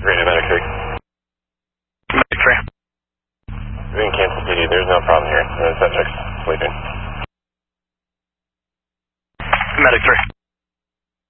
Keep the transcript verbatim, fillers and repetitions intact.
Radio Medic three. Medic three. We're in Kansas City. There's no problem here. The subject's sleeping. Medic three.